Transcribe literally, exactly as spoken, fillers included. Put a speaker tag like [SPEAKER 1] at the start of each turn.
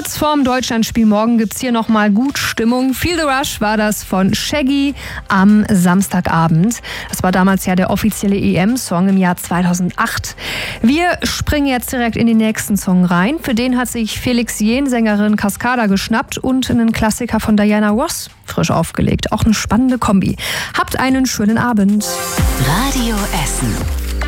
[SPEAKER 1] Kurz vorm Deutschlandspiel morgen gibt's hier nochmal gut Stimmung. Feel the Rush war das von Shaggy am Samstagabend. Das war damals ja der offizielle E M-Song im Jahr zweitausendacht. Wir springen jetzt direkt in den nächsten Song rein. Für den hat sich Felix Jähn, Sängerin Cascada, geschnappt und einen Klassiker von Diana Ross frisch aufgelegt. Auch eine spannende Kombi. Habt einen schönen Abend.
[SPEAKER 2] Radio Essen.